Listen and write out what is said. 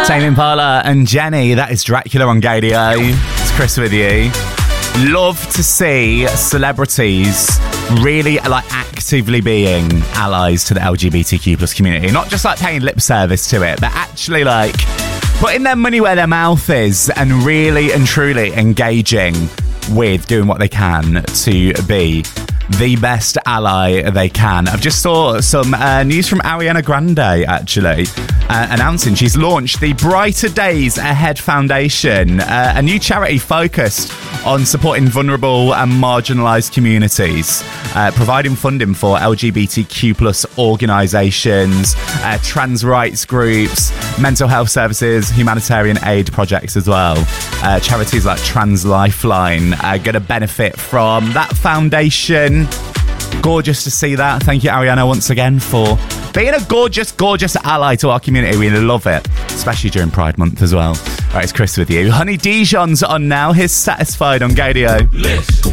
Tame Impala and Jenny, that is Dracula on Gadio. It's Chris with you. Love to see celebrities really actively being allies to the LGBTQ plus community. Not just paying lip service to it, but actually putting their money where their mouth is and really and truly engaging with doing what they can to be the best ally they can. I've just saw some news from Ariana Grande, actually, announcing she's launched the Brighter Days Ahead Foundation, a new charity focused on supporting vulnerable and marginalised communities, providing funding for LGBTQ plus organisations, trans rights groups, mental health services, humanitarian aid projects as well. Charities like Trans Lifeline are going to benefit from that foundation. Gorgeous to see that. Thank you, Ariana, once again for being a gorgeous, gorgeous ally to our community. We love it, especially during Pride Month as well. All right, it's Chris with you. Honey Dijon's on now. Here's Satisfied on Gadio.